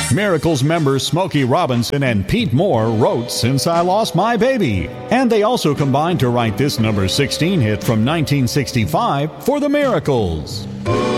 Miracles members Smokey Robinson and Pete Moore wrote Since I Lost My Baby. And they also combined to write this number 16 hit from 1965 for the Miracles.